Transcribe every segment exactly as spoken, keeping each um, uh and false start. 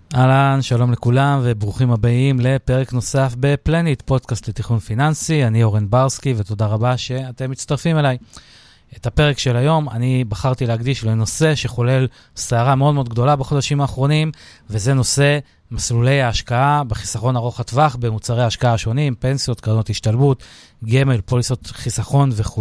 אהלן, שלום לכולם וברוכים הבאים לפרק נוסף בפלניט, פודקאסט לתכנון פיננסי. אני אורן ברסקי ותודה רבה שאתם מצטרפים אליי. את הפרק של היום אני בחרתי להקדיש לנושא שחולל סערה מאוד מאוד גדולה בחודשים האחרונים, וזה נושא מסלולי ההשקעה בחיסכון ארוך הטווח במוצרי ההשקעה השונים, פנסיות, קרנות השתלמות, גמל, פוליסות חיסכון וכו'.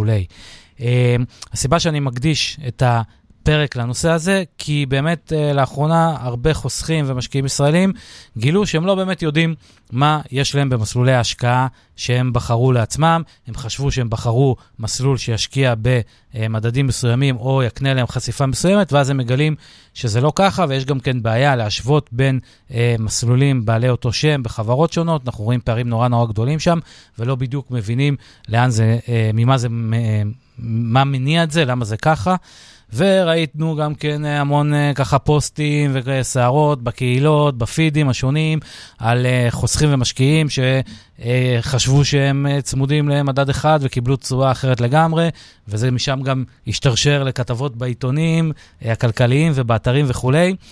הסיבה שאני מקדיש את ה פרק לנושא הזה, כי באמת אה, לאחרונה הרבה חוסכים ומשקיעים ישראלים גילו שהם לא באמת יודעים מה יש להם במסלולי ההשקעה שהם בחרו לעצמם. הם חשבו שהם בחרו מסלול שישקיע במדדים מסוימים או יקנה להם חשיפה מסוימת, ואז הם מגלים שזה לא ככה, ויש גם כן בעיה להשוות בין אה, מסלולים בעלי אותו שם בחברות שונות. אנחנו רואים פערים נורא נורא גדולים שם, ולא בדיוק מבינים לאן זה, אה, ממה זה, אה, מה מניע את זה, למה זה ככה. וראיתנו גם כן המון ככה פוסטים וסערות בקהילות, בפידים השונים, על חוסכים ומשקיעים שחשבו שהם צמודים למדד אחד וקיבלו תשואה אחרת לגמרי, וזה משם גם השתרשר לכתבות בעיתונים הכלכליים ובאתרים וכו'.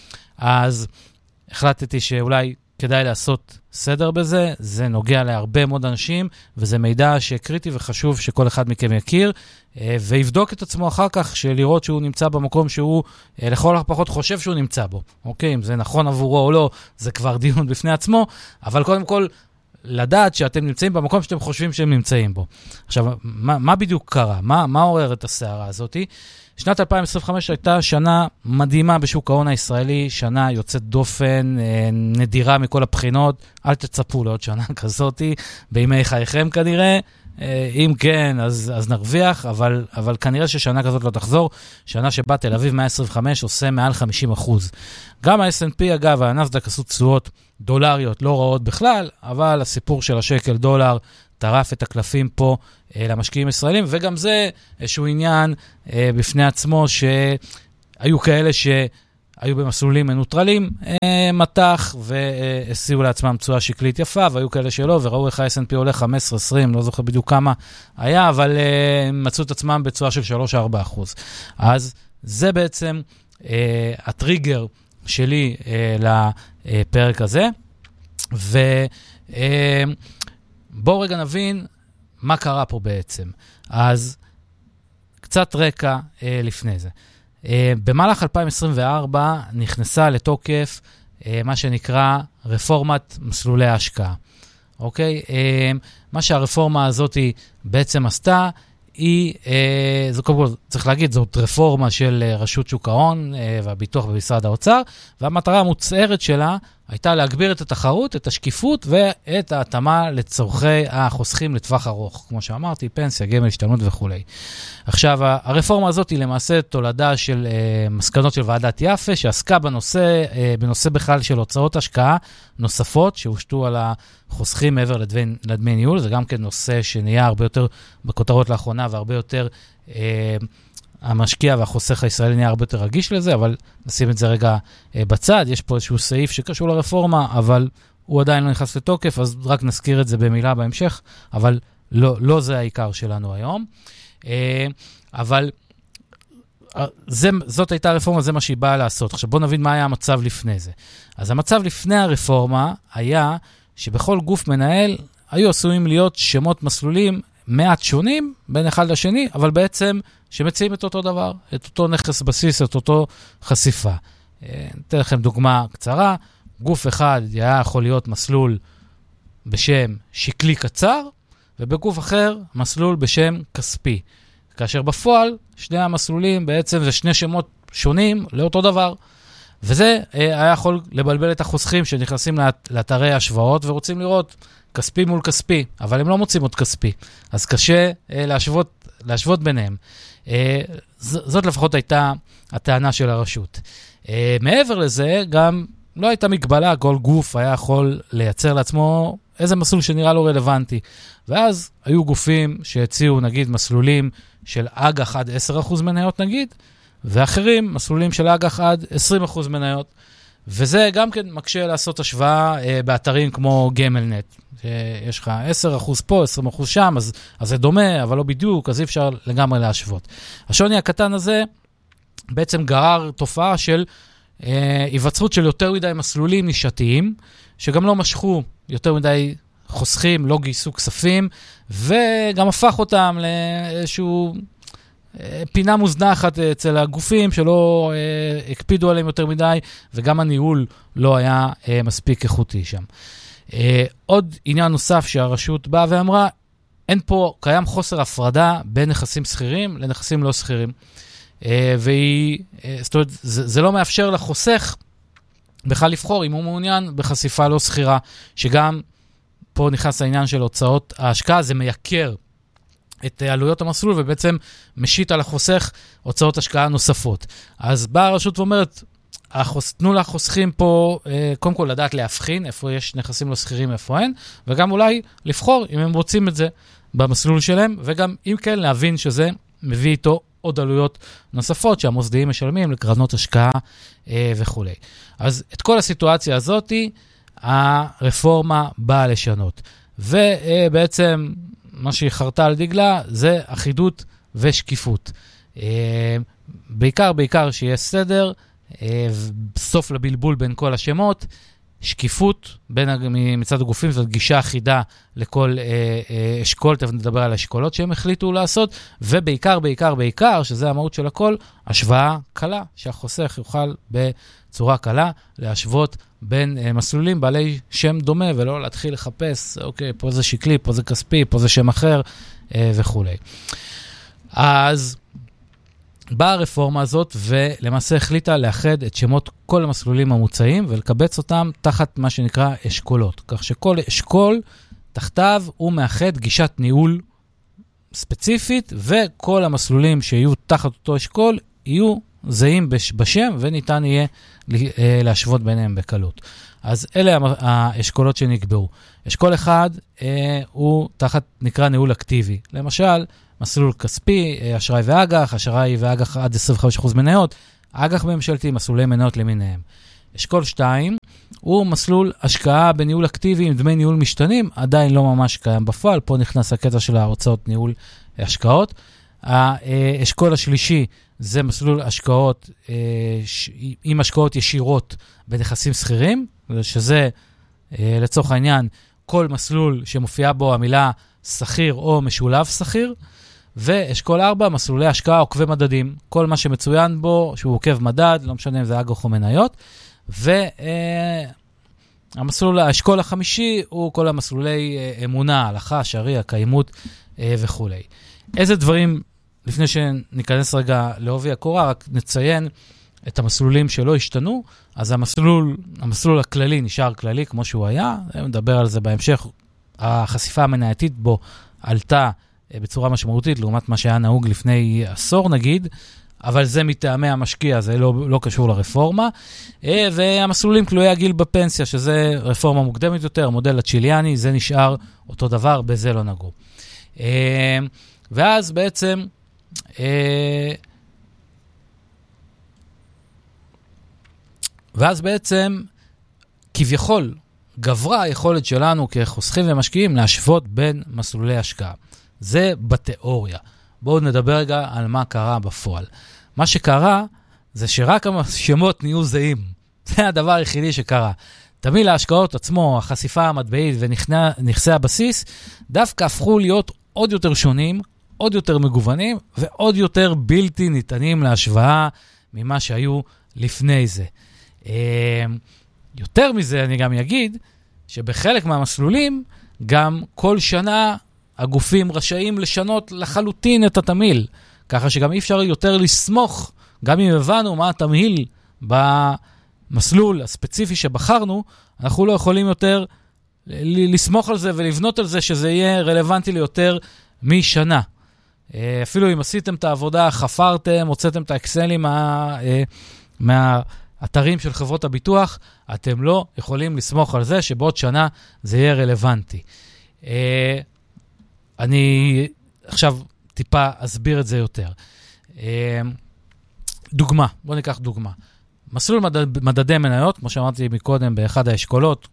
אז החלטתי שאולי כדאי לעשות סדר בזה, זה נוגע להרבה מאוד אנשים, וזה מידע שקריטי וחשוב שכל אחד מכם יכיר, ויבדוק את עצמו אחר כך, שלראות שהוא נמצא במקום שהוא לכל הפחות חושב שהוא נמצא בו. אוקיי, אם זה נכון עבורו או לא, זה כבר דיון בפני עצמו, אבל קודם כל, לדעת שאתם נמצאים במקום שאתם חושבים שהם נמצאים בו. עכשיו, מה, מה בדיוק קרה? מה, מה עורר את הסערה הזאת? שנת אלפיים עשרים וחמש הייתה שנה מדהימה בשוק ההון הישראלי, שנה יוצאת דופן, נדירה מכל הבחינות. אל תצפו לעוד שנה כזאת, בימי חייכם כנראה. אם כן, אז, אז נרוויח, אבל, אבל כנראה ששנה כזאת לא תחזור. שנה שבה תל אביב מאה עשרים וחמש עושה מעל חמישים אחוז. גם ה-אס אנד פי, אגב, והנאסד"ק עשו תשואות דולריות לא רעות בכלל, אבל הסיפור של השקל דולר טרף את הקלפים פה אה, למשקיעים ישראלים, וגם זה איזשהו עניין אה, בפני עצמו, שהיו כאלה שהיו במסלולים מנוטרלים, אה, מתח, והסיעו לעצמם תשואה שקלית יפה, והיו כאלה שלא, וראו איך ה-אס אנד פי הולך חמש עשרה עשרים, לא זוכר בדיוק כמה היה, אבל אה, מצאו את עצמם בתשואה של שלוש עד ארבע אחוז. אז זה בעצם אה, הטריגר שלי אה, לפרק הזה, ו... אה, בואו רגע נבין מה קרה פה בעצם. אז קצת רקע אה, לפני זה. אה, במהלך אלפיים עשרים וארבע נכנסה לתוקף אה, מה שנקרא רפורמת מסלולי ההשקעה. אוקיי? אה, מה שהרפורמה הזאת בעצם עשתה, היא, אה, זה קודם כל צריך להגיד, זאת רפורמה של אה, רשות שוק ההון אה, והביטוח במשרד האוצר, והמטרה המוצהרת שלה הייתה להגביר את התחרות, את השקיפות ואת ההתאמה לצורכי החוסכים לטווח ארוך. כמו שאמרתי, פנסיה, גמל, השתלמות וכו'. עכשיו, הרפורמה הזאת היא למעשה תולדה של אה, מסקנות של ועדת יפה, שעסקה בנושא, אה, בנושא בכלל של הוצאות השקעה נוספות, שהושתו על החוסכים מעבר לדמי, לדמי ניהול. זה גם כן נושא שנהיה הרבה יותר בכותרות לאחרונה, והרבה יותר... אה, המשקיע והחוסך הישראלי נהיה הרבה יותר רגיש לזה, אבל נשים את זה רגע אה, בצד. יש פה איזשהו סעיף שקשור לרפורמה, אבל הוא עדיין לא נכנס לתוקף, אז רק נזכיר את זה במילה בהמשך, אבל לא, לא זה העיקר שלנו היום. אה, אבל זה, זאת הייתה הרפורמה, זה מה שהיא באה לעשות. עכשיו בואו נבין מה היה המצב לפני זה. אז המצב לפני הרפורמה היה שבכל גוף מנהל היו עשויים להיות שמות מסלולים מעט שונים בין אחד לשני, אבל בעצם שמציעים את אותו דבר, את אותו נכס בסיס, את אותו חשיפה. אתן לכם דוגמה קצרה. גוף אחד היה יכול להיות מסלול בשם שקלי קצר, ובגוף אחר מסלול בשם כספי. כאשר בפועל שני המסלולים בעצם זה שני שמות שונים לאותו דבר. וזה היה יכול לבלבל את החוסכים שנכנסים לאתרי השוואות ורוצים לראות כספי מול כספי, אבל הם לא מוצאים עוד כספי. אז קשה להשוות, להשוות ביניהם. זאת לפחות הייתה הטענה של הרשות. מעבר לזה, גם לא הייתה מגבלה, כל גוף היה יכול לייצר לעצמו איזה מסלול שנראה לו רלוונטי. ואז היו גופים שהציעו, נגיד, מסלולים של אג"ח עד עשרה אחוז מניות, נגיד, ואחרים מסלולים של אג"ח עד עשרים אחוז מניות. וזה גם כן מקשה לעשות השוואה אה, באתרים כמו גמלנט. יש לך עשרה אחוז פה, עשרים אחוז שם, אז, אז זה דומה, אבל לא בדיוק, אז אי אפשר לגמרי להשוות. השוני הקטן הזה בעצם גרר תופעה של היווצרות של יותר מדי מסלולים נישתיים, שגם לא משכו יותר מדי חוסכים, לא גייסו כספים, וגם הפך אותם לאיזשהו פינה מוזנחת אצל הגופים שלא אה, הקפידו עליהם יותר מדי, וגם הניהול לא היה אה, מספיק איכותי שם. אה, עוד עניין נוסף שהרשות באה ואמרה, אין פה, קיים חוסר הפרדה בין נכסים סחירים לנכסים לא סחירים. אה, והיא, אה, זאת אומרת, זה, זה לא מאפשר לחוסך בכלל לבחור אם הוא מעוניין בחשיפה לא סחירה, שגם פה נכנס העניין של הוצאות ההשקעה, זה מייקר את עלויות המסלול, ובעצם משית על החוסך הוצאות השקעה נוספות. אז באה הרשות ואומרת, החוס... תנו לחוסכים פה, אה, קודם כל לדעת להבחין, איפה יש נכסים לא סחירים, איפה אין, וגם אולי לבחור אם הם רוצים את זה במסלול שלהם, וגם אם כן להבין שזה מביא איתו עוד עלויות נוספות, שהמוסדיים משלמים לקרנות השקעה אה, וכו'. אז את כל הסיטואציה הזאת, הרפורמה באה לשנות. ובעצם, מה שהיא חרתה על דגלה, זה אחידות ושקיפות. בעיקר, בעיקר שיהיה סדר, סוף לבלבול בין כל השמות, שקיפות בין, מצד הגופים, זאת גישה אחידה לכל אשכול, תכף נדבר על האשכולות שהם החליטו לעשות, ובעיקר, בעיקר, בעיקר, שזה המהות של הכל, השוואה קלה, שהחוסך יוכל בצורה קלה להשוות בין מסלולים בעלי שם דומה, ולא להתחיל לחפש, אוקיי, פה זה שקלי, פה זה כספי, פה זה שם אחר, וכו'. אז באה הרפורמה הזאת, ולמעשה החליטה לאחד את שמות כל המסלולים המוצעים, ולקבץ אותם תחת מה שנקרא אשכולות. כך שכל אשכול תחתיו הוא מאחד גישת ניהול ספציפית, וכל המסלולים שיהיו תחת אותו אשכול יהיו זהים בשם, וניתן יהיה להשוות ביניהם בקלות. אז אלה האשכולות שנקבעו. אשכול אחד אה, הוא תחת, נקרא ניהול אקטיבי. למשל, מסלול כספי, אשראי ואג"ח, אשראי ואג"ח עד עשרים וחמישה אחוז מניות, אג"ח ממשלתי, מסלולי מניות למיניהם. אשכול שתיים הוא מסלול השקעה בניהול אקטיבי עם דמי ניהול משתנים, עדיין לא ממש קיים בפועל, פה נכנס הקטע של ההוצאות ניהול השקעות. האשכול השלישי זה מסלול השקעות עם השקעות ישירות בנכסים סחירים, שזה לצורך העניין כל מסלול שמופיעה בו המילה סחיר או משולב סחיר, ואשכול ארבע, מסלולי השקעה עוקבי מדדים, כל מה שמצוין בו שהוא עוקב מדד, לא משנה אם זה אג"ח או מניות, והמסלול, האשכול החמישי הוא כל המסלולי אמונה, הלכה, שריעה, קיימות וכו'. איזה דברים, לפני שניכנס רגע לעובי הקורה, רק נציין את המסלולים שלא השתנו, אז המסלול, המסלול הכללי נשאר כללי כמו שהוא היה, נדבר על זה בהמשך, החשיפה המנייתית בו עלתה בצורה משמעותית, לעומת מה שהיה נהוג לפני עשור נגיד, אבל זה מטעמי המשקיע, זה לא, לא קשור לרפורמה, והמסלולים תלויי הגיל בפנסיה, שזה רפורמה מוקדמת יותר, המודל הצ'יליאני, זה נשאר אותו דבר, בזה לא נגעו. ואז בעצם, ואז בעצם, כביכול, גברה היכולת שלנו כחוסכים ומשקיעים להשוות בין מסלולי השקעה. זה בתיאוריה. בואו נדבר רגע על מה קרה בפועל. מה שקרה זה שרק השמות נהיו זהים. זה הדבר היחידי שקרה. תמיד ההשקעות עצמו, החשיפה המטבעית ונכסי הבסיס, דווקא הפכו להיות עוד יותר שונים, עוד יותר מגוונים, ועוד יותר בלתי ניתנים להשוואה ממה שהיו לפני זה. יותר מזה אני גם אגיד, שבחלק מהמסלולים, גם כל שנה הגופים רשאים לשנות לחלוטין את התמהיל, ככה שגם אי אפשר יותר לסמוך, גם אם הבנו מה התמהיל במסלול הספציפי שבחרנו, אנחנו לא יכולים יותר לסמוך על זה ולבנות על זה שזה יהיה רלוונטי ליותר משנה. אפילו אם עשיתם את העבודה, חפרתם, הוצאתם את האקסלים מה, מהאתרים של חברות הביטוח, אתם לא יכולים לסמוך על זה שבעוד שנה זה יהיה רלוונטי. אני עכשיו טיפה אסביר את זה יותר. דוגמה, בואו ניקח דוגמה. מסלול מדד, מדדי מניות, כמו שאמרתי מקודם באחד האשכולות,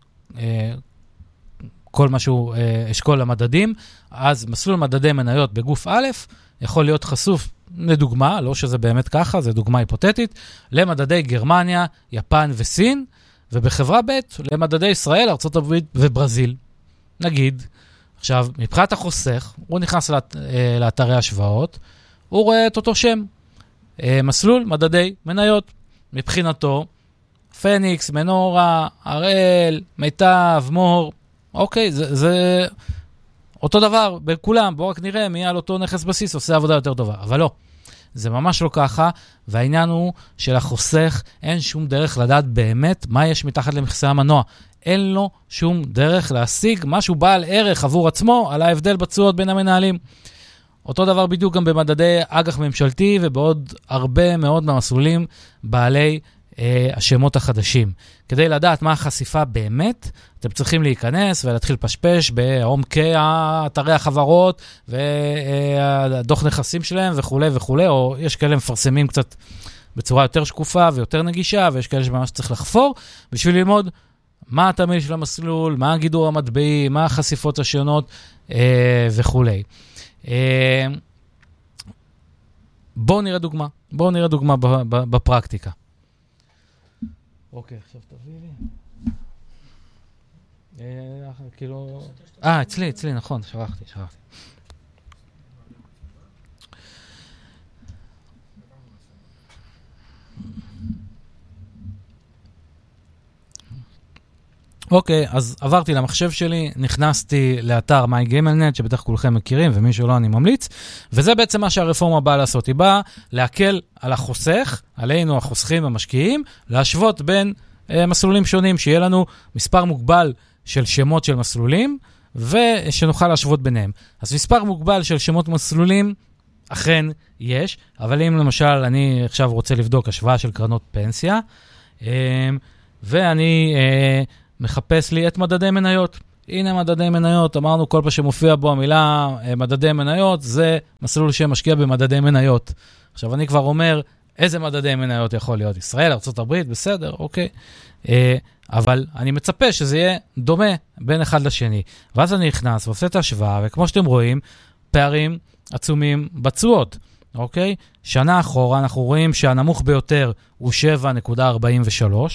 כל משהו אשכול המדדים, אז מסלול מדדי מניות בגוף א' יכול להיות חשוף לדוגמה, לא שזה באמת ככה, זה דוגמה היפותטית, למדדי גרמניה, יפן וסין, ובחברה ב' למדדי ישראל, ארצות הברית וברזיל. נגיד, עכשיו, מבחינת החוסך, הוא נכנס לאת, לאתרי השוואות, הוא רואה את אותו שם, מסלול מדדי מניות. מבחינתו, פניקס, מנורה, הראל, מיטב, מור, אוקיי, זה, זה אותו דבר בכולם, בואו רק נראה מי על אותו נכס בסיס עושה עבודה יותר טובה, אבל לא, זה ממש לא ככה, והעניין הוא שלחוסך אין שום דרך לדעת באמת מה יש מתחת למכסה המנוע, אין לו שום דרך להשיג משהו בעל ערך עבור עצמו על ההבדל בתשואות בין המנהלים. אותו דבר בדיוק גם במדדי אג"ח ממשלתי ובעוד הרבה מאוד מהמסלולים בעלי אה, השמות החדשים. כדי לדעת מה החשיפה באמת, אתם צריכים להיכנס ולהתחיל פשפש בעומקי אתרי החברות והדוח נכסים שלהם וכו' וכו', או יש כאלה מפרסמים קצת בצורה יותר שקופה ויותר נגישה, ויש כאלה שממש צריך לחפור בשביל ללמוד מה התמהיל של המסלול, מה הגידור המטבעי, מה החשיפות השונות אה, וכו'. אה, בואו נראה דוגמה. בואו נראה דוגמה בפרקטיקה. אוקיי, עכשיו תביא לי. אה, כאילו... אה, אצלי, אצלי, נכון, שכחתי, שכחתי. אוקיי, אז עברתי למחשב שלי, נכנסתי לאתר MyGamelNet, שבטח כולכם מכירים, ומי שלא אני ממליץ, וזה בעצם מה שהרפורמה באה לעשות. היא באה להקל על החוסך, עלינו החוסכים המשקיעים, להשוות בין אה, מסלולים שונים, שיהיה לנו מספר מוגבל של שמות של מסלולים, ושנוכל להשוות ביניהם. אז מספר מוגבל של שמות מסלולים, אכן יש, אבל אם למשל אני עכשיו רוצה לבדוק השוואה של קרנות פנסיה, אה, ואני... אה, מחפש לי את מדדי מניות. הנה מדדי מניות, אמרנו כל פעם שמופיע בו המילה מדדי מניות, זה מסלול שמשקיע במדדי מניות. עכשיו אני כבר אומר, איזה מדדי מניות יכול להיות? ישראל, ארצות הברית, בסדר, אוקיי. אבל אני מצפה שזה יהיה דומה בין אחד לשני. ואז אני נכנס ועושה את ההשוואה, וכמו שאתם רואים, פערים עצומים בתשואות. אוקיי? שנה אחורה אנחנו רואים שהנמוך ביותר הוא שבע נקודה ארבעים ושלוש,